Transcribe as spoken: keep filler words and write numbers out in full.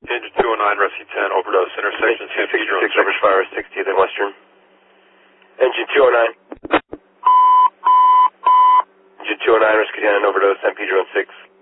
Engine two oh nine, Rescue ten, overdose, intersection San Pedro and Average fire sixtieth and Western. Engine two oh nine. Engine two oh nine, Rescue ten, overdose, San Pedro and six.